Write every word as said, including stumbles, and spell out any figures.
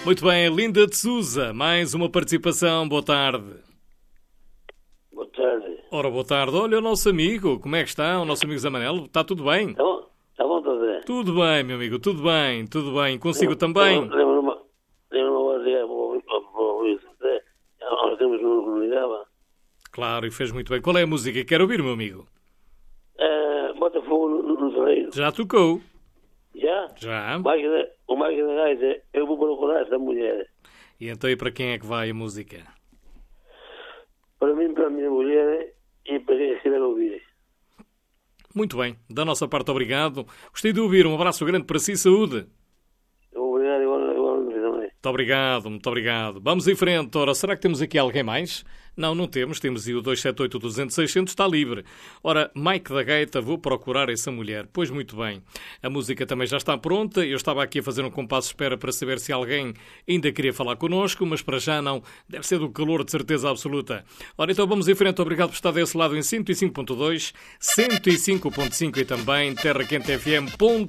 Muito bem, Linda de Sousa, mais uma participação, boa tarde. Boa tarde. Ora, boa tarde. Olha o nosso amigo, como é que está? O nosso amigo Zé Manel, está tudo bem? Está bom? Está bom, está bem? Tudo bem, meu amigo, tudo bem, tudo bem. Consigo também? Lembro-me uma vez, nós temos um que me ligava. Claro, e fez muito bem. Qual é a música que quer ouvir, meu amigo? Uh, Botafogo no, no terreiro. Já tocou. Já? Já. Máquina, o Máquina Gaita, eu vou procurar essa mulher. E então e para quem é que vai a música? Para mim, para a minha mulher e para quem estiver a ouvir. Muito bem, da nossa parte, obrigado. Gostei de ouvir, um abraço grande para si, saúde. Obrigado, igual, igual também. Muito obrigado, muito obrigado. Vamos em frente. Ora, será que temos aqui alguém mais? Não, não temos. Temos e o dois sete oito, dois zero zero, seis zero zero está livre. Ora, Mike da Gaita, vou procurar essa mulher. Pois muito bem. A música também já está pronta. Eu estava aqui a fazer um compasso de espera para saber se alguém ainda queria falar connosco, mas para já não. Deve ser do calor, de certeza absoluta. Ora, então vamos em frente. Obrigado por estar desse lado em cento e cinco ponto dois, cento e cinco ponto cinco e também terra quente f m ponto